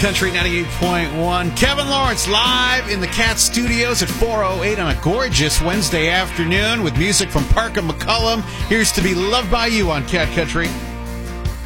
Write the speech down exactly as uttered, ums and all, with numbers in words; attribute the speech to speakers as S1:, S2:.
S1: Country ninety-eight point one. Kevin Lawrence live in the Cat Studios at four oh eight on a gorgeous Wednesday afternoon with music from Parker McCullum. Here's To Be Loved by You on Cat Country.